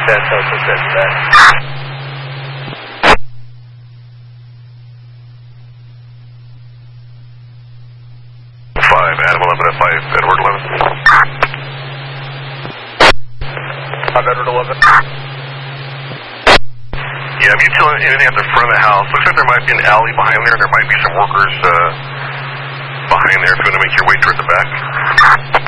that, Delta 10 back. 5, Adam 11 at 5, Edward 11. 5, Edward 11. Yeah, if you tell anything at the front of the house, looks like there might be an alley behind there, and there might be some workers behind there if you want to make your way toward the back.